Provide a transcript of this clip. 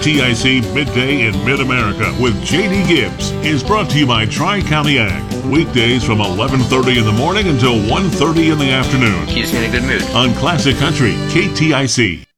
KTIC Midday in Mid-America with J.D. Gibbs is brought to you by Tri-County Ag. Weekdays from 11:30 in the morning until 1:30 in the afternoon. Keeps me in a good mood. On Classic Country, KTIC.